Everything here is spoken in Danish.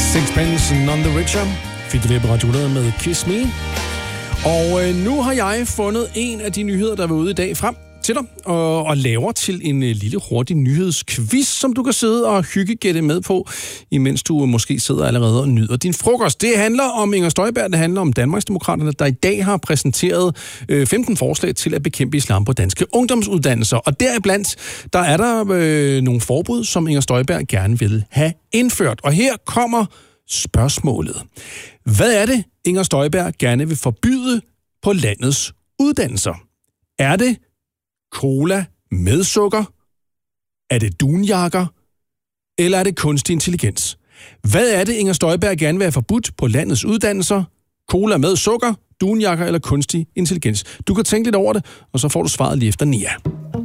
Sixpence None the Richer fik du det på Radio 100 med Kiss Me. Og nu har jeg fundet en af de nyheder, der var ude i dag frem til dig, og laver til en lille hurtig nyhedsquiz, som du kan sidde og hyggegætte med på, imens du måske sidder allerede og nyder din frokost. Det handler om Inger Støjberg, det handler om Danmarksdemokraterne, der i dag har præsenteret 15 forslag til at bekæmpe islam på danske ungdomsuddannelser. Og deriblandt, der er der nogle forbud, som Inger Støjberg gerne vil have indført. Og her kommer spørgsmålet. Hvad er det, Inger Støjberg gerne vil forbyde på landets uddannelser? Er det cola med sukker? Er det dunjakker? Eller er det kunstig intelligens? Hvad er det, Inger Støjberg gerne vil have forbudt på landets uddannelser? Cola med sukker, dunjakker eller kunstig intelligens? Du kan tænke lidt over det, og så får du svaret lige efter Nia.